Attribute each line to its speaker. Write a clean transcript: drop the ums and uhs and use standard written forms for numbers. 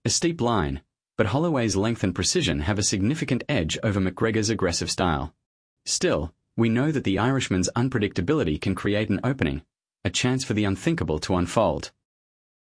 Speaker 1: A steep line, but Holloway's length and precision have a significant edge over McGregor's aggressive style. Still, we know that the Irishman's unpredictability can create an opening, a chance for the unthinkable to unfold.